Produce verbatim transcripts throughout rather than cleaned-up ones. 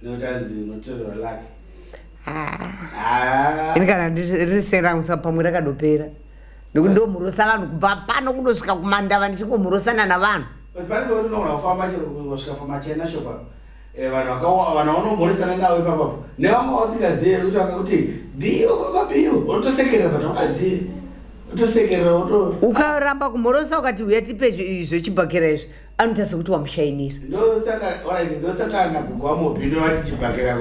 notanzi notorwa lake ah ini kana ndisera musapamwe rakadopera ndo murosa vanhu kubva pano kundosvika kumandava ndichingomurosana navanhu basi pane kuti unogona kufamba chero kungosvika pamachena shopa vanhu vanomoresana navo ipapapo nevamwe vasingazive kuti vakakuti biyo kwakabiyo otosekerera vanhu vakazive otosekerera ukaramba kumhorosa ukati uya tipe zvechibhakera izvi anotasa kuti wamushainira ndosaka nagugu vamobhindo vati chibhakera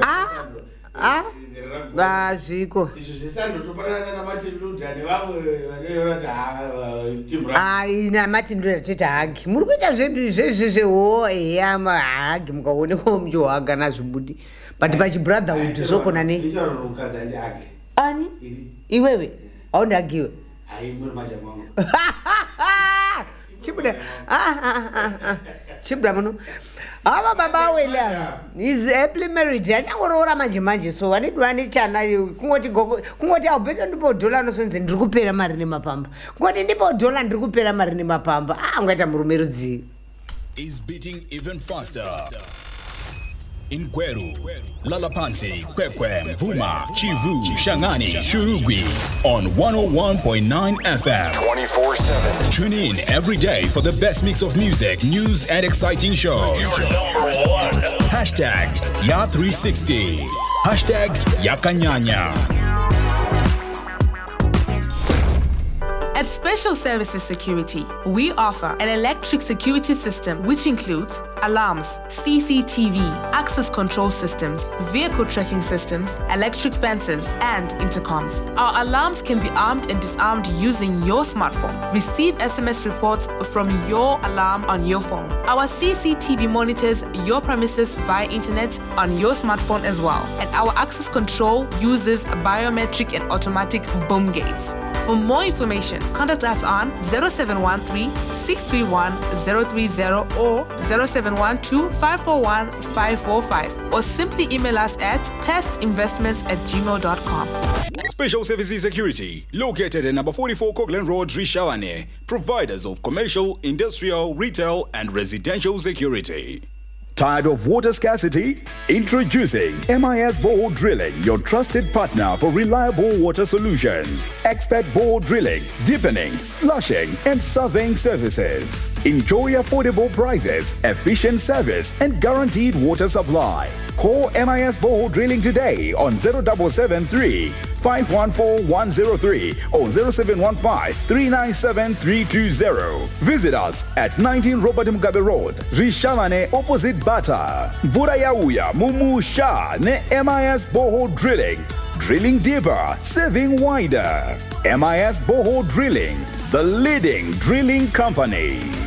vazviko izvo zvisandotopanana namartin luther nevamwe vanoona kuti ai namartin luther titi hagi muri kuita zvezvezveho eya mahagi mukaonekwa muchihaga nazvibudi but pachibrotherhood zvokona ne ani iwewe haundagiwe chibuda chibuda muno ava baba wela is happily married achangoroora manje manje so anidwa nechana kungoti kungoti aubeto ndipo dola nosonze ndiri kupera mari nemapamba kungoti ndipo dola ndiri kupera mari nemapamba ah ungaita murume rudzii is beating even faster in Gweru, Lalapansi, Kwekwe, Vuma, Chivu, Shangani, Shurugwi on one oh one point nine F M. twenty-four seven. Tune in every day for the best mix of music, news, and exciting shows. You're number one. Hashtag Ya three sixty. Hashtag Yakanyanya. At Special Services Security, we offer an electric security system which includes alarms, C C T V, access control systems, vehicle tracking systems, electric fences, and intercoms. Our alarms can be armed and disarmed using your smartphone. Receive S M S reports from your alarm on your phone. Our C C T V monitors your premises via internet on your smartphone as well. And our access control uses biometric and automatic boom gates. For more information, contact us on zero seven one three, six three one, zero three zero or zero seven one two, five four one, five four five or simply email us at pestinvestments at gmail dot com. Special Services Security, located at number forty-four Coghlan Road, Rishavane, providers of commercial, industrial, retail, and residential security. Tired of water scarcity? Introducing M I S Borehole Drilling, your trusted partner for reliable water solutions. Expert borehole drilling, deepening, flushing, and surveying services. Enjoy affordable prices, efficient service, and guaranteed water supply. Call M I S Borehole Drilling today on zero seven seven three, five one four, one zero three or zero seven one five, three nine seven, three two zero. Visit us at nineteen Robert Mugabe Road, Rishavane, opposite Bata. Mvura yauya mumusha ne M I S Borehole Drilling. Drilling deeper, saving wider. M I S Borehole Drilling, the leading drilling company.